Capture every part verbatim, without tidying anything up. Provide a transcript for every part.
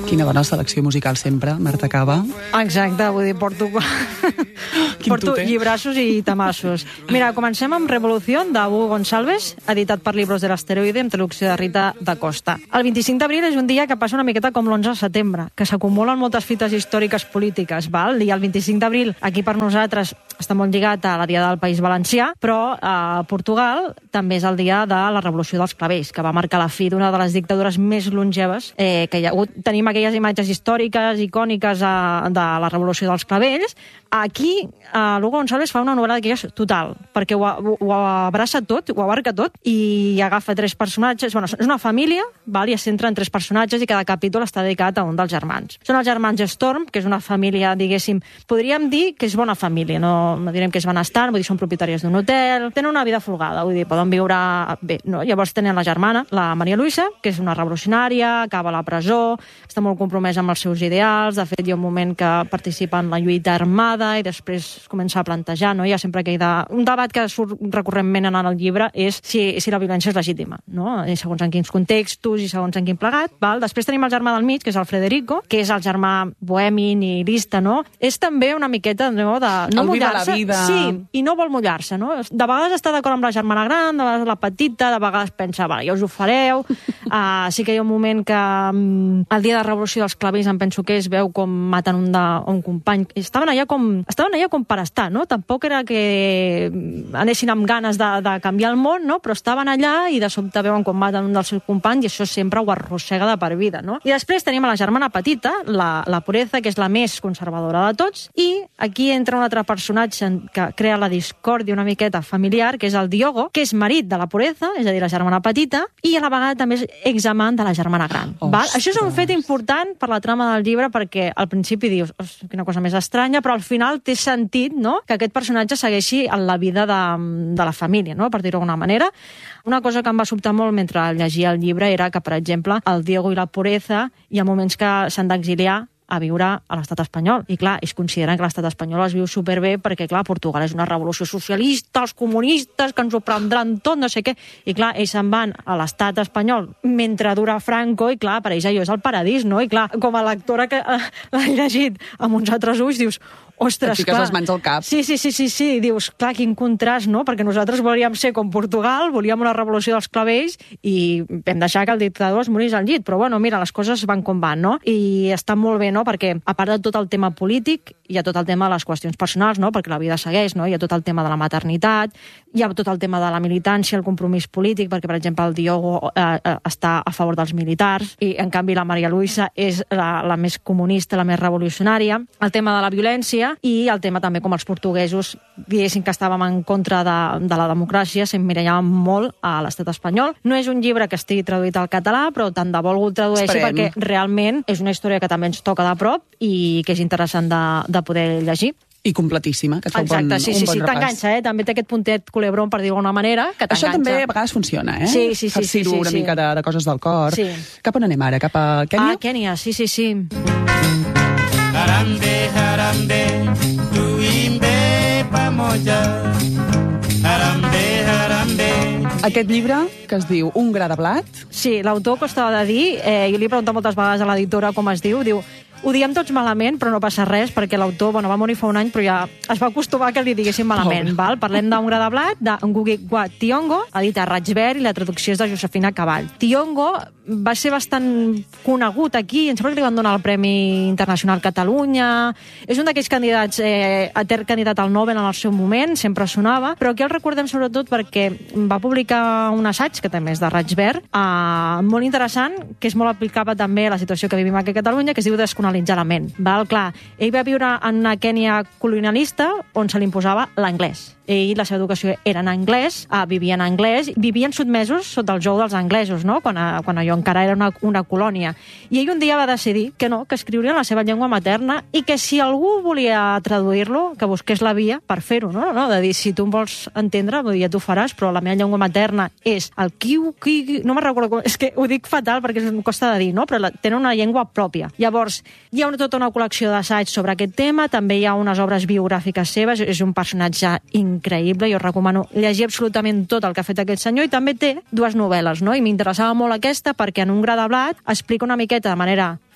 Quina bona selecció musical sempre, Marta Cava. Exacte, vull dir, porto, porto llibrassos i tamassos. Mira, comencem amb Revolució, de Hugo Gonçalves, editat per Libros de l'Asteroide, amb traducció de Rita da Costa. El vint-i-cinc d'abril és un dia que passa una miqueta com l'onze de setembre, que s'acumulen moltes fites històriques polítiques, val? I el vint-i-cinc d'abril, aquí per nosaltres, està molt lligat a la Diada del País Valencià, però a Portugal també és el dia de la Revolució dels Clavells, que va marcar la fi d'una de les dictadures més longeves eh, que hi ha hagut. Tenim aquelles imatges històriques, icòniques a, de la Revolució dels Clavells. Aquí, uh, Hugo Gonçalves fa una novel·la d'aquelles total, perquè ho, ho, ho abraça tot, ho abarca tot, i agafa tres personatges. Bueno, és una família, val? I es centra en tres personatges, i cada capítol està dedicat a un dels germans. Són els germans Storm, que és una família, diguéssim, podríem dir que és bona família, no, no direm que és benestant, vull dir, són propietaris d'un hotel, tenen una vida folgada, vull dir, poden viure bé, no? Llavors tenen la germana, la Maria Luisa, que és una revolucionària, acaba a la presó, està molt compromesa amb els seus ideals. De fet, hi ha un moment que participa en la lluita armada i després es comença a plantejar, no? Hi ha sempre aquell de... Un debat que surt recurrentment en el llibre és si, si la violència és legítima, no? I segons en quins contextos i segons en quin plegat, val? Després tenim el germà del mig, que és el Federico, que és el germà bohemi, nihilista, no? És també una miqueta, no?, de no mullar-se. Sí, i no vol mullar-se, no? De vegades està d'acord amb la germana gran, de vegades la petita, de vegades pensa, vale, ja us ho fareu. Uh, sí que hi ha un moment que um, el dia de la Revolució dels Clavells em penso que es veu com maten un, de, un company. Estaven allà com estaven allà com per estar, no? Tampoc era que anessin amb ganes de, de canviar el món, no? Però estaven allà i de sobte veuen com maten un dels seus companys i això sempre ho arrossega de per vida, no? I després tenim a la germana petita, la, la Pureza, que és la més conservadora de tots, i aquí entra un altre personatge que crea la discòrdia una miqueta familiar, que és el Diogo, que és marit de la Pureza, és a dir, la germana petita, i a la vegada també és examant de la germana gran. Val? Això és un fet important per la trama del llibre, perquè al principi dius, quina cosa més estranya, però al final té sentit, no?, que aquest personatge segueixi en la vida de, de la família, no?, per dir-ho d'alguna manera. Una cosa que em va sobtar molt mentre llegia el llibre era que, per exemple, el Diego i la Pureza hi ha moments que s'han d'exiliar a viure a l'estat espanyol. I clar, ells consideren que l'estat espanyol es viu superbé perquè, clar, Portugal és una revolució socialista, els comunistes que ens ho prendran tot, no sé què. I clar, ells se'n van a l'estat espanyol mentre dura Franco i clar, per ells allò és el paradís, no? I clar, com a lectora que eh, l'ha llegit amb uns altres ulls, dius, ostres, et fiques clar. les mans al cap. Sí, sí, sí, sí, sí, dius, clar, quin contrast, no? Perquè nosaltres volíem ser com Portugal, volíem una revolució dels clavells i vam deixar que el dictador es morís al llit. Però bueno, mira, les coses van com van, no? I està molt bé, no? Perquè a part de tot el tema polític, hi ha tot el tema de les qüestions personals, no? Perquè la vida segueix, no? Hi ha tot el tema de la maternitat, hi ha tot el tema de la militància, el compromís polític, perquè, per exemple, el Diogo eh, eh, està a favor dels militars i, en canvi, la Maria Luisa és la, la més comunista, la més revolucionària. El tema de la violència i el tema també com els portuguesos, diguéssim que estàvem en contra de, de la democràcia, s'emmirallàvem molt a l'estat espanyol. No és un llibre que estigui traduït al català, però tant de bo el tradueixi. Esperem. Perquè realment és una història que també ens toca de prop i que és interessant de, de poder llegir. I completíssima, que et fa Exacte, un bon, sí, sí, un bon sí, repàs. t'enganxa, eh? També té aquest puntet culebrón, per dir-ho d'alguna manera, que t'enganxa. Això també a vegades funciona, eh? Sí, sí, sí. Farcir-ho sí, sí, una sí. mica de, de coses del cor. Sí. Cap on anem ara? Cap a Kènia? Ah, Kènia, sí, sí, sí. Harambe, harambe, tuimbe pamoja. Harambe, harambe. Aquest llibre, que es diu Un gra de blat. Sí, l'autor costava de dir, eh, jo li he preguntat moltes vegades a l'editora com es diu, diu, ho diem tots malament, però no passa res, perquè l'autor, bueno, va morir fa un any, però ja es va acostumar que li diguéssim malament, val? Parlem d'un gra de blat, de Ngugi wa Thiong'o, edita a Raig Verd, i la traducció és de Josefina Cavall. Thiong'o va ser bastant conegut aquí, em sembla que li van donar el Premi Internacional Catalunya, és un d'aquells candidats, eh, etern candidat al Nobel en el seu moment, sempre sonava, però aquí el recordem sobretot perquè va publicar un assaig, que també és de Raig Verd, eh, molt interessant, que és molt aplicable també a la situació que vivim aquí a Catalunya, que es diu Desconnexió la ment. Val? Clar, ell va viure en una Kènia colonialista on se li imposava l'anglès. Ell, la seva educació era en anglès, uh, vivia en anglès, vivien sotmesos sota el jou dels anglesos, no? Quan, uh, quan allò encara era una, una colònia. I ell un dia va decidir que no, que escriuria en la seva llengua materna i que si algú volia traduir-lo, que busqués la via per fer-ho, no? no? De dir, si tu em vols entendre, vull dir, ja t'ho faràs, però la meva llengua materna és el kiu, kiu, no me'n recordo com... És que ho dic fatal perquè em costa de dir, no? Però la, tenen una llengua pròpia. Llavors, hi ha una, tota una col·lecció d'assaigs sobre aquest tema, també hi ha unes obres biogràfiques seves, és un personatge increïble, jo recomano llegir absolutament tot el que ha fet aquest senyor, i també té dues novel·les, no? I m'interessava molt aquesta perquè en Un gra de blat explica una miqueta de manera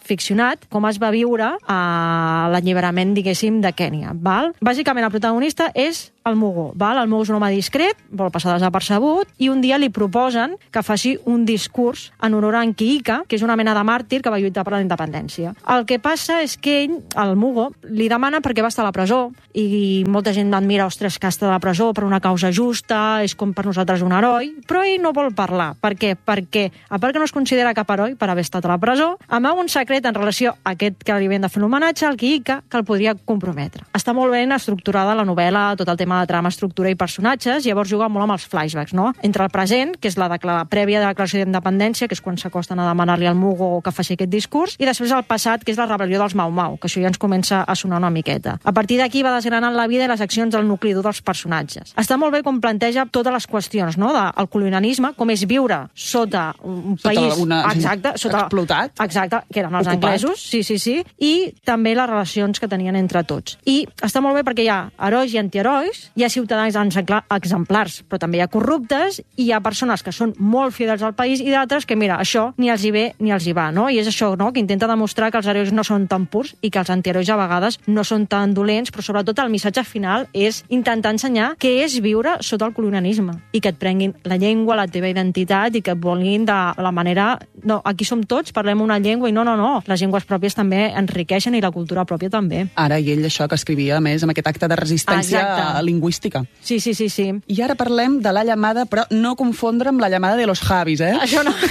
ficcionat com es va viure a l'alliberament, diguéssim, de Kènia. Val? Bàsicament, el protagonista és el Mugo. Val? El Mugo és un home discret, vol passar desapercebut, i un dia li proposen que faci un discurs en honor a Nkiika, que és una mena de màrtir que va lluitar per la independència. El que passa és que ell, el Mugo, li demana perquè va estar a la presó, i molta gent admira, ostres, que està a la presó per una causa justa, és com per nosaltres un heroi, però ell no vol parlar. Per què? Perquè, a part que no es considera cap heroi per haver estat a la presó, amaga un secret en relació a aquest que li havien de fer l'homenatge, el Nkiika, que el podria comprometre. Està molt ben estructurada la novel·la, tot el tema de trama, estructura i personatges, llavors juga molt amb els flashbacks, no? Entre el present, que és la, la prèvia de la declaració d'independència, que és quan s'acosten a demanar-li al Mugo que faci aquest discurs, i després el passat, que és la rebel·lió dels Mau Mau, que això ja ens comença a sonar una miqueta. A partir d'aquí va desgranant la vida i les accions del nucli dur dels personatges. Està molt bé com planteja totes les qüestions, no?, del colonialisme, com és viure sota un sota país... Una... Exacte, sota... explotat. Exacte, que eren els Ocupat. anglesos, sí, sí, sí, i també les relacions que tenien entre tots. I està molt bé perquè hi ha herois i antiherois, hi ha ciutadans exemplars, però també hi ha corruptes, i hi ha persones que són molt fidels al país i d'altres que, mira, això ni els hi ve ni els hi va, no? I és això, no?, que intenta demostrar que els herois no són tan purs i que els antiherois a vegades no són tan dolents, però sobretot el missatge final és intentar ensenyar què és viure sota el colonialisme i que et prenguin la llengua, la teva identitat i que et vulguin de la manera... No, aquí som tots, parlem una llengua i no, no, no. Les llengües pròpies també enriqueixen i la cultura pròpia també. Ara, i ell això que escrivia, a més, amb aquest acte de resistència Exacte. lingüística. Sí, sí, sí, sí. I ara parlem de la llamada, però no confondre amb la llamada de los Javis, eh? Això no.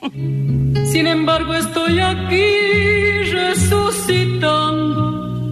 Sin embargo, estoy aquí resucitando.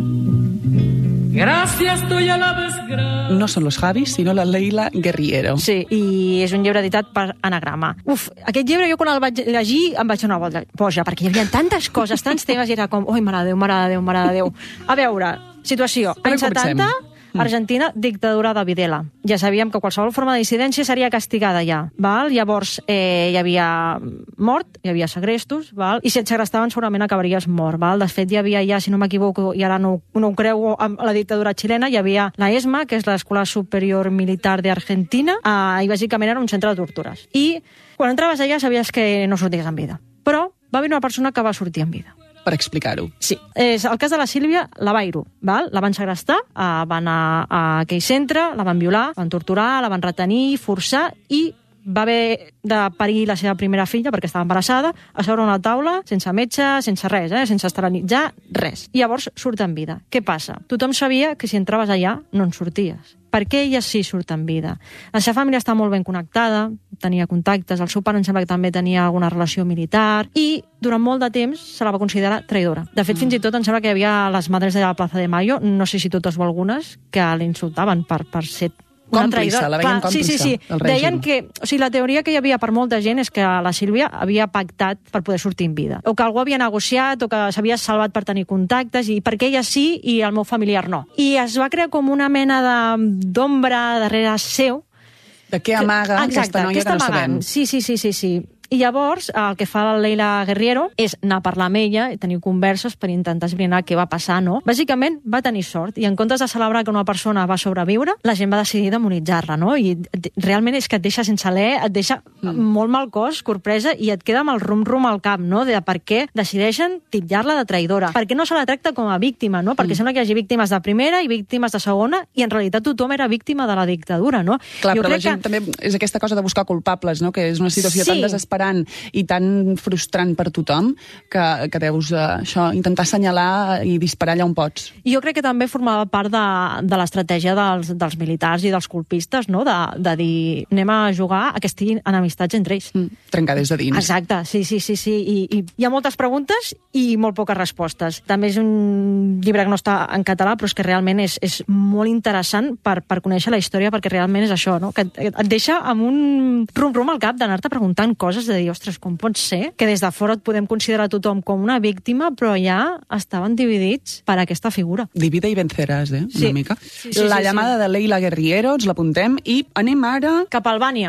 Gracias, estoy a la desgracia. No són los Javis, sinó la Leila Guerriero. Sí, i és un llibre editat per Anagrama. Uf, aquest llibre jo quan el vaig llegir em vaig donar una boja, perquè hi havia tantes coses, tants temes, i era com, oi, mare de Déu, mare de Déu, mare de Déu. A veure, situació, Per anys on comencem? setanta... Argentina, dictadura de Videla. Ja sabíem que qualsevol forma de dissidència seria castigada ja. Val? Llavors eh, hi havia mort, hi havia segrestos, val? I si et segrestaven segurament acabaries mort. Val? De fet, hi havia ja, si no m'equivoco, i ara no, no ho creu amb la dictadura xilena, hi havia la ESMA, que és l'Escola Superior Militar d'Argentina, eh, i bàsicament era un centre de tortures. I quan entraves allà sabies que no sorties en vida. Però va haver una persona que va sortir en vida. Per explicar-ho. Sí. És el cas de la Sílvia Lavairo, val? La van segrestar, eh, van anar a aquell centre, la van violar, la van torturar, la van retenir, forçar, i va haver de parir la seva primera filla perquè estava embarassada, a seure a una taula, sense metge, sense res, eh? sense esterilitzar, res. I llavors surt en vida. Què passa? Tothom sabia que si entraves allà no en sorties. Per què ella sí surt en vida? La seva família està molt ben connectada, tenia contactes, el seu pare em sembla que també tenia alguna relació militar, i durant molt de temps se la va considerar traïdora. De fet, mm. fins i tot em sembla que hi havia les madres de la Plaza de Mayo, no sé si totes o algunes, que l'insultaven per, per ser una còmplice, traïdora. la veien Clar, còmplice sí, sí, sí. del règim. Deien que, o sigui, la teoria que hi havia per molta gent és que la Sílvia havia pactat per poder sortir en vida. O que algú havia negociat, o que s'havia salvat per tenir contactes, i perquè ella sí i el meu familiar no. I es va crear com una mena d'ombra darrere seu. De què amaga Exacte, aquesta noia que no sabem. Sí, sí, sí, sí, sí. I llavors el que fa la Leila Guerriero és anar a parlar amb ella i tenir converses per intentar esbrinar què va passar, no? Bàsicament va tenir sort, i en comptes de celebrar que una persona va sobreviure, la gent va decidir demonitzar-la, no? I realment és que et deixa sense alè, et deixa mm. molt mal cos, corpresa, i et queda amb el rum-rum al cap, no? De per què decideixen titllar-la de traïdora. Per què no se la tracta com a víctima, no? Perquè mm. sembla que hi hagi víctimes de primera i víctimes de segona, i en realitat tothom era víctima de la dictadura, no? Clar, jo però la gent que... també és aquesta cosa de buscar culpables, no? Que és una situació sí. tan desesperant i tan frustrant per tothom que, que deus uh, això, intentar assenyalar i disparar allà on pots. Jo crec que també formava part de, de l'estratègia dels, dels militars i dels colpistes, no? de, de dir, anem a jugar a que estiguin enemistats entre ells. Mm, trencar des de dins. Exacte, sí, sí, sí. sí. I, i hi ha moltes preguntes i molt poques respostes. També és un llibre que no està en català, però és que realment és, és molt interessant per, per conèixer la història, perquè realment és això, no? Que et, et deixa amb un rum-rum al cap d'anar-te preguntant coses, de dir, ostres, com pot ser que des de fora et podem considerar tothom com una víctima, però ja estaven dividits per aquesta figura. Divide i venceràs, eh? Sí. Una mica. Sí, sí, la sí, llamada sí. de Leila Guerriero, ens l'apuntem, i anem ara... Cap a Albània.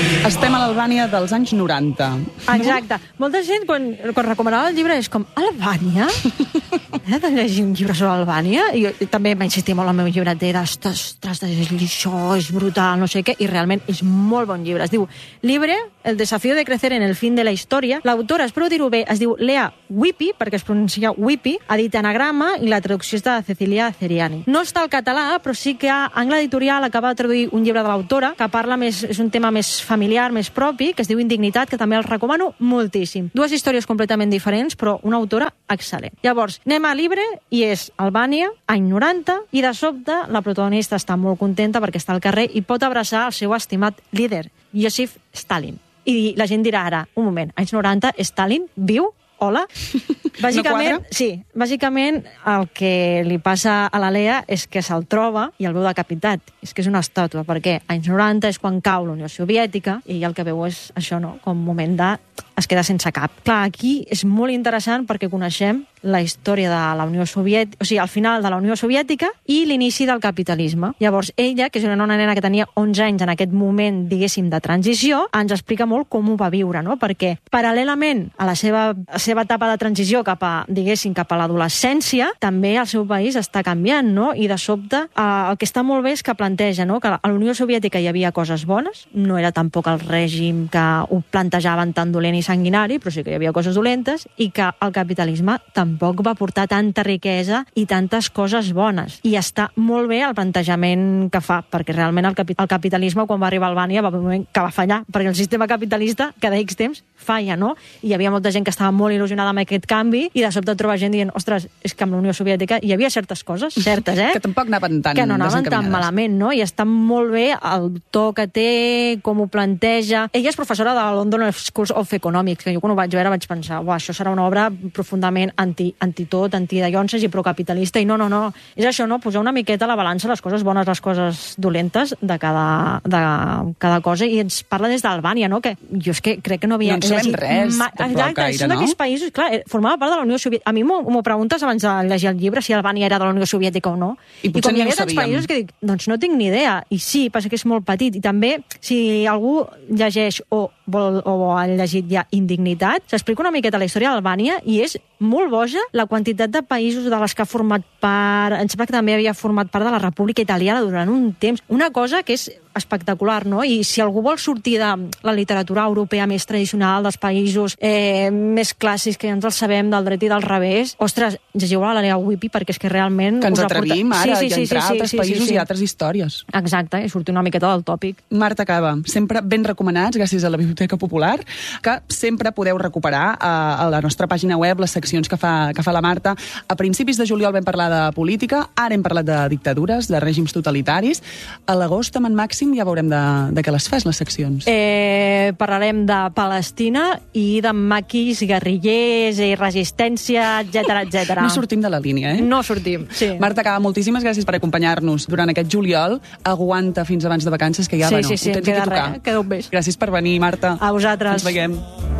Estem a l'Albània dels anys noranta. Exacte. No? Molta gent, quan, quan recomanava el llibre, és com, Albània? He de llegir un llibre sobre Albània? I jo també m'ha insistit molt al meu llibreter d'ostres, això és brutal, no sé què, i realment és molt bon llibre. Es diu Libre, el desafío de crecer en el fin de la història. L'autora, espero dir-ho bé, es diu Lea Whippy, perquè es pronuncia Whippy, ha dit anagrama, i la traducció és de Cecilia Ceriani. No està al català, però sí que Angle Editorial acaba de traduir un llibre de l'autora que parla més, és un tema més familiar, més propi, que es diu Indignitat, que també el recomano moltíssim. Dues històries completament diferents, però una autora excel·lent. Llavors, anem a Libre, i és Albània, any noranta, i de sobte la protagonista està molt contenta perquè està al carrer i pot abraçar el seu estimat líder, Josif Stalin. I la gent dirà ara, un moment, anys noranta, Stalin viu? Hola? Bàsicament, no sí, bàsicament el que li passa a la Lea és que se'l troba i el veu decapitat. És que és una estàtua, perquè anys noranta és quan cau la Unió Soviètica i el que veu és això, no? Com un moment de... es queda sense cap. Clar, aquí és molt interessant perquè coneixem la història de la Unió Soviètica, o sigui, el final de la Unió Soviètica i l'inici del capitalisme. Llavors, ella, que és una nena que tenia onze anys en aquest moment, diguéssim, de transició, ens explica molt com ho va viure, no? Perquè, paral·lelament a la seva, a la seva etapa de transició cap a, diguéssim, cap a l'adolescència, també el seu país està canviant, no? I de sobte, eh, el que està molt bé és que planteja, no?, que a la Unió Soviètica hi havia coses bones, no era tampoc el règim que ho plantejaven tan dolent i sanguinari, però sí que hi havia coses dolentes, i que el capitalisme tampoc va portar tanta riquesa i tantes coses bones. I està molt bé el plantejament que fa, perquè realment el, capi el capitalisme, quan va arribar a Albània, va haver un moment que va fallar, perquè el sistema capitalista cada X temps falla, no? I hi havia molta gent que estava molt il·lusionada amb aquest canvi i de sobte troba gent dient, ostres, és que amb la Unió Soviètica hi havia certes coses, certes, eh? Que tampoc anaven tan que no anaven tan malament, no? I està molt bé el to que té, com ho planteja. Ella és professora de la London School of Economics, que jo quan ho vaig veure vaig pensar, uah, això serà una obra profundament anti, anti tot, anti-dallonses i procapitalista, i no, no, no, és això, no? Posar una miqueta a la balança les coses bones, les coses dolentes de cada, de cada cosa, i ens parla des d'Albània, no? Que jo és que crec que no havia... No en sabem res, ma... tampoc gaire, són no? d'aquells països, clar, formava part de la Unió Soviètica. A mi m'ho preguntes abans de llegir el llibre si Albània era de la Unió Soviètica o no. I, I com hi havia tants països que dic, doncs no tinc ni idea. I sí, passa que és molt petit. I també, si algú llegeix o, vol, o ha llegit ja Indignitat, s'explica una miqueta la història d'Albània i és molt boja la quantitat de països de les que ha format part. Em sembla que també havia format part de la República Italiana durant un temps. Una cosa que és espectacular, no? I si algú vol sortir de la literatura europea més tradicional, dels països eh, més clàssics que ja ens els sabem, del dret i del revés, ostres, llegiu la Lea Whippy perquè és que realment... Que ens atrevim ara sí, sí, i entrar sí, sí, altres sí, països sí, sí. i altres històries. Exacte, i sortir una miqueta del tòpic. Marta Cava, sempre ben recomanats gràcies a la Biblioteca Popular, que sempre podeu recuperar a, a la nostra pàgina web les seccions que fa, que fa la Marta. A principis de juliol vam parlar de política, ara hem parlat de dictadures, de règims totalitaris. A l'agost, amb en Màxim, ja veurem de, de què les fas, les seccions. Eh, parlarem de Palestina i de maquis, guerrillers i resistència, etcètera, etcètera. No sortim de la línia, eh? No sortim, sí. Marta Cava, moltíssimes gràcies per acompanyar-nos durant aquest juliol. Aguanta fins abans de vacances, que ja, sí, bueno, sí, sí, ho tens que tocar. Res, queda un bes. Gràcies per venir, Marta. A vosaltres. Ens veiem.